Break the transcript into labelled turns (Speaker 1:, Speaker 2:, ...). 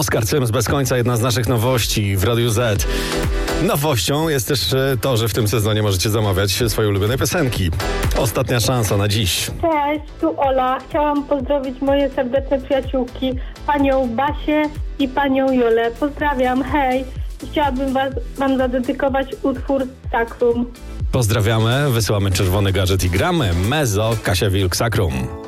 Speaker 1: Oskar Cyms bez końca, jedna z naszych nowości w Radiu Z. Nowością jest też to, że w tym sezonie możecie zamawiać swoje ulubione piosenki. Ostatnia szansa na dziś.
Speaker 2: Cześć, tu Ola. Chciałam pozdrowić moje serdeczne przyjaciółki, panią Basię i panią Jolę. Pozdrawiam, hej. Chciałabym wam zadedykować utwór Sakrum.
Speaker 1: Pozdrawiamy, wysyłamy czerwony gadżet i gramy. Mezzo, Kasia Wilk, Sakrum.